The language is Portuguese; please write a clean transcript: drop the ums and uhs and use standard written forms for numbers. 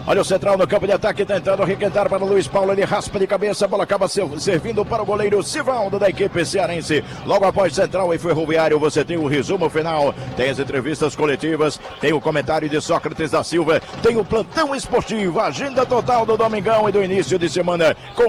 Olha o central no campo de ataque, tentando requentar para o Luiz Paulo. Ele raspa de cabeça, a bola acaba servindo para o goleiro Sivaldo da equipe cearense. Logo após Central e Ferroviário, você tem o resumo final, tem as entrevistas coletivas, tem o comentário de Sócrates da Silva, tem o plantão esportivo, a agenda total do Domingão e do início de semana com